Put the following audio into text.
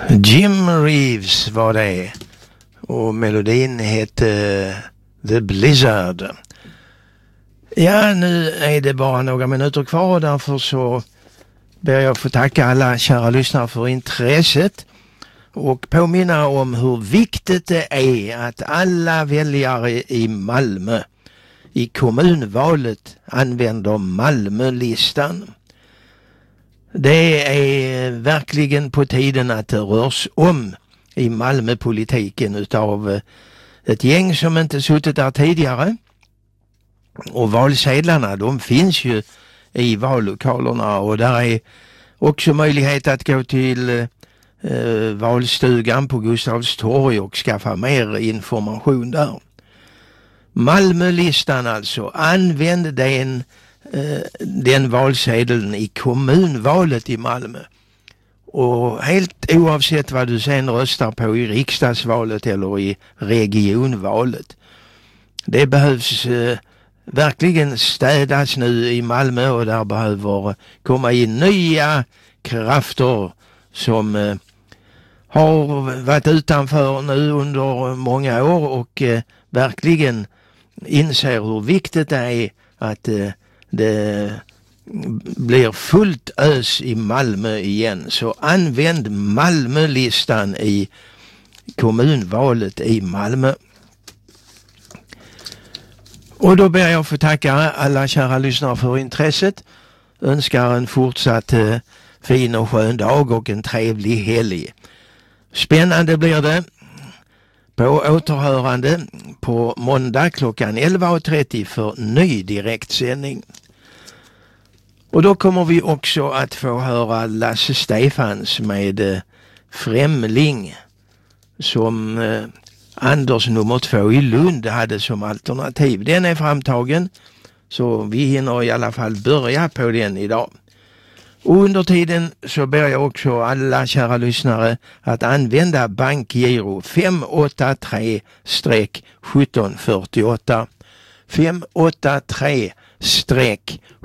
Jim Reeves var det och melodin hette The Blizzard. Ja, nu är det bara några minuter kvar och därför så ber jag få tacka alla kära lyssnare för intresset och påminna om hur viktigt det är att alla väljare i Malmö i kommunvalet använder Malmölistan. Det är verkligen på tiden att det rörs om i Malmöpolitiken utav ett gäng som inte suttit där tidigare. Och valsedlarna, de finns ju i vallokalerna och där är också möjlighet att gå till valstugan på Gustavs torg och skaffa mer information där. Malmölistan alltså, använd den valsedeln i kommunvalet i Malmö. Och helt oavsett vad du sen röstar på i riksdagsvalet eller i regionvalet. Det behövs verkligen städas nu i Malmö och där behöver komma in nya krafter som har varit utanför nu under många år och verkligen inser hur viktigt det är att det blir fullt ös i Malmö igen. Så använd Malmölistan i kommunvalet i Malmö. Och då ber jag få tacka alla kära lyssnare för intresset. Önskar en fortsatt fin och skön dag och en trevlig helg. Spännande blir det. På återhörande på måndag klockan 11.30 för ny direktsändning. Och då kommer vi också att få höra Lasse Stefans med Främling som Anders nummer 2 i Lund hade som alternativ. Den är framtagen så vi hinner i alla fall börja på den idag. Och under tiden så ber jag också alla kära lyssnare att använda bankgiro 583-1748. 583-1748.